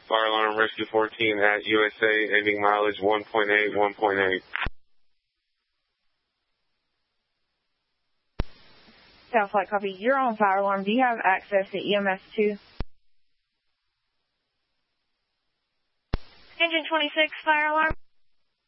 Fire alarm rescue 14 at USA, ending mileage 1.8, 1.8. South Flight copy. You're on fire alarm. Do you have access to EMS 2? Engine 26, fire alarm.